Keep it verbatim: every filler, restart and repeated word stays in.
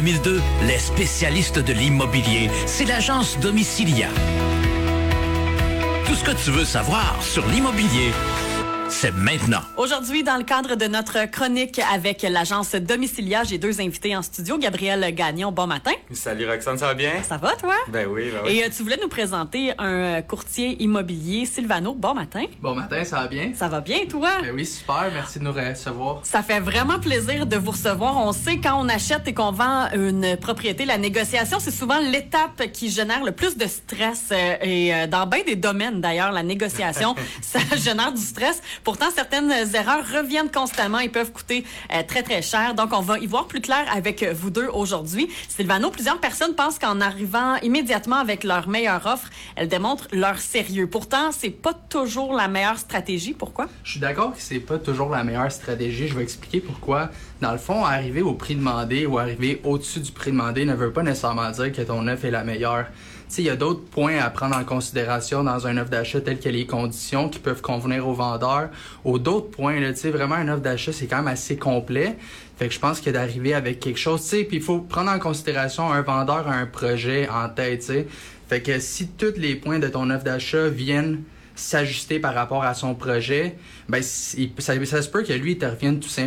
deux mille deux, les spécialistes de l'immobilier, c'est l'agence Domicilia. Tout ce que tu veux savoir sur l'immobilier, c'est maintenant. Aujourd'hui, dans le cadre de notre chronique avec l'agence Domicilia, j'ai deux invités en studio. Gabriel Gagnon, bon matin. Salut Roxane, ça va bien? Ça va, toi? Ben oui, ben oui. Et euh, tu voulais nous présenter un courtier immobilier, Sylvano. Bon matin. Bon matin, ça va bien? Ça va bien, toi? Ben oui, super. Merci de nous recevoir. Ça fait vraiment plaisir de vous recevoir. On sait quand on achète et qu'on vend une propriété, la négociation, c'est souvent l'étape qui génère le plus de stress. Euh, et euh, dans bien des domaines, d'ailleurs, la négociation, ça génère du stress. Pourtant, certaines erreurs reviennent constamment et peuvent coûter euh, très, très cher. Donc, on va y voir plus clair avec vous deux aujourd'hui. Sylvano, plusieurs personnes pensent qu'en arrivant immédiatement avec leur meilleure offre, elles démontrent leur sérieux. Pourtant, c'est pas toujours la meilleure stratégie. Pourquoi? Je suis d'accord que c'est pas toujours la meilleure stratégie. Je vais expliquer pourquoi. Dans le fond, arriver au prix demandé ou arriver au-dessus du prix demandé ne veut pas nécessairement dire que ton offre est la meilleure. Tu sais, il y a d'autres points à prendre en considération dans une offre d'achat, telles que les conditions qui peuvent convenir au vendeur, ou d'autres points, là, tu sais, vraiment une offre d'achat, c'est quand même assez complet. Fait que je pense que d'arriver avec quelque chose, tu sais, puis il faut prendre en considération un vendeur a un projet en tête, tu sais. Fait que si tous les points de ton offre d'achat viennent s'ajuster par rapport à son projet, ben ça, ça se peut que lui, il te revienne tout simplement